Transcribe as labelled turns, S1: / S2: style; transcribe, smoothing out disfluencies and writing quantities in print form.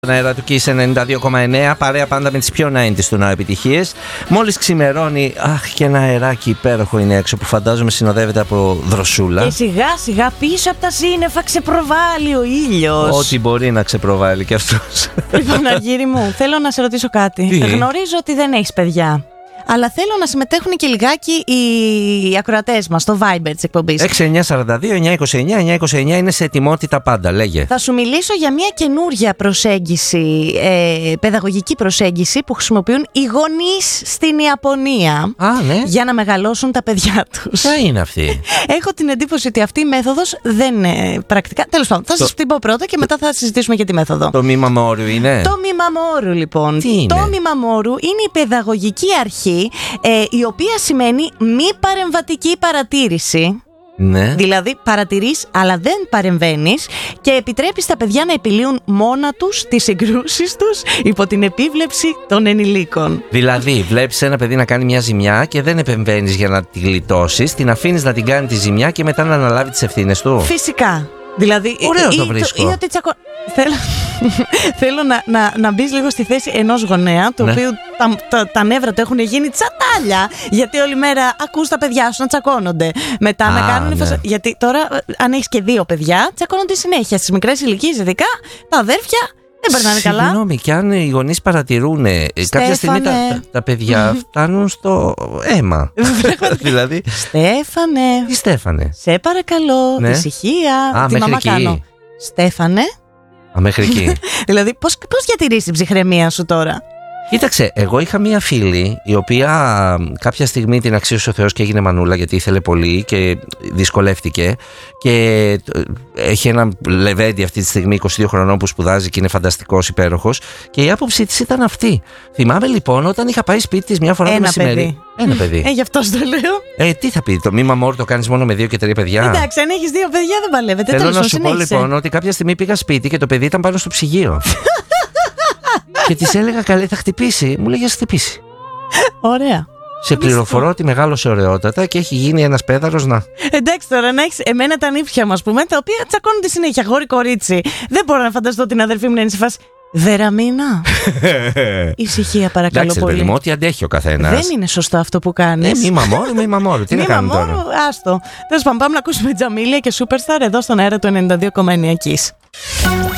S1: Στον αέρα του Kiss 92,9, παρέα πάντα με τις πιο 90's του ναού επιτυχίες. Μόλις ξημερώνει, και ένα αεράκι υπέροχο είναι έξω που φαντάζομαι συνοδεύεται από δροσούλα.
S2: Και σιγά σιγά πίσω από τα σύννεφα ξεπροβάλλει ο ήλιος.
S1: Ό,τι μπορεί να ξεπροβάλλει κι αυτός.
S2: Λοιπόν, Αργύρη μου, θέλω να σε ρωτήσω κάτι. Γνωρίζω ότι δεν έχεις παιδιά, αλλά θέλω να συμμετέχουν και λιγάκι οι ακροατές μας στο Viber της εκπομπής.
S1: 6942-929-929 είναι σε ετοιμότητα πάντα, λέγε.
S2: Θα σου μιλήσω για μια καινούργια προσέγγιση, παιδαγωγική προσέγγιση που χρησιμοποιούν οι γονείς στην Ιαπωνία
S1: Ναι.
S2: για να μεγαλώσουν τα παιδιά τους.
S1: Ποια είναι αυτή?
S2: Έχω την εντύπωση ότι αυτή η μέθοδος δεν είναι πρακτικά. Τέλος πάντων, θα σας την πω πρώτα και μετά θα συζητήσουμε και τη μέθοδο.
S1: Το μήμα μόρου είναι?
S2: Το μήμα μόρου, λοιπόν.
S1: Τι είναι?
S2: Το μήμα μόρου είναι η παιδαγωγική αρχή, η οποία σημαίνει μη παρεμβατική παρατήρηση.
S1: Ναι.
S2: Δηλαδή παρατηρείς αλλά δεν παρεμβαίνεις και επιτρέπεις τα παιδιά να επιλύουν μόνα τους τις συγκρούσεις τους υπό την επίβλεψη των ενηλίκων.
S1: Δηλαδή βλέπεις ένα παιδί να κάνει μια ζημιά και δεν επεμβαίνεις για να τη γλιτώσεις, την αφήνεις να την κάνει τη ζημιά και μετά να αναλάβει τις ευθύνες του.
S2: Φυσικά. Δηλαδή,
S1: ωραίο το βρίσκω.
S2: Θέλω να μπεις λίγο στη θέση ενός γονέα, το οποίο τα νεύρα του έχουν γίνει τσατάλια, γιατί όλη μέρα ακούς τα παιδιά σου να τσακώνονται. Μετά να κάνουν.
S1: Ναι.
S2: Γιατί τώρα, αν έχεις και δύο παιδιά, τσακώνονται συνέχεια. Στις μικρές ηλικίες, ειδικά τα αδέρφια δεν περνάνε καλά.
S1: Συγγνώμη, και αν οι γονείς παρατηρούν, κάποια στιγμή τα παιδιά φτάνουν στο αίμα. Δηλαδή.
S2: Στέφανε.
S1: Τι Στέφανε?
S2: Σε παρακαλώ, ησυχία. Τι μαμά κάνω? Στέφανε.
S1: Μέχρι εκεί.
S2: Δηλαδή, πώς διατηρείς την ψυχραιμία σου τώρα?
S1: Κοίταξε, εγώ είχα μία φίλη η οποία κάποια στιγμή την αξίωσε ο Θεός και έγινε μανούλα γιατί ήθελε πολύ και δυσκολεύτηκε και έχει ένα λεβέντι αυτή τη στιγμή 22 χρονών που σπουδάζει και είναι φανταστικός, υπέροχος, και η άποψή της ήταν αυτή. Θυμάμαι λοιπόν όταν είχα πάει σπίτι της μια φορά το μεσημέρι. Ένα παιδί.
S2: Γι' αυτό το λέω.
S1: Τι θα πει, το μήμα μόρ το κάνεις μόνο με 2 και 3 παιδιά?
S2: Εντάξει, αν έχεις 2 παιδιά δεν παλεύεται.
S1: Θέλω να σου πω λοιπόν ότι κάποια στιγμή πήγα σπίτι και το παιδί ήταν πάνω στο ψυγείο. Και της έλεγα καλέ θα χτυπήσει. Μου λέγε χτυπήσει.
S2: Ωραία.
S1: Σε πληροφορώ ότι μεγάλωσε ωραιότατα και έχει γίνει ένας πέδαρος να.
S2: Εντάξει τώρα να έχεις εμένα τα νύφια μου, ας πούμε, τα οποία τσακώνονται συνέχεια, γόρι κορίτσι. Δεν μπορώ να φανταστώ την αδερφή μου να είναι σε φάση. Δεραμίνα. Ησυχία παρακαλώ.
S1: Εντάξει,
S2: πολύ.
S1: Παιδί μου, ό,τι αντέχει ο καθένας.
S2: Δεν είναι σωστό αυτό που κάνεις.
S1: Μήμα μόρου. Τι να κάνουμε τώρα?
S2: Άστο. Τέλος πάντων, πάμε να ακούσουμε Τζαμίλια και Superstar εδώ στον αέρα του 92,9 Kiss.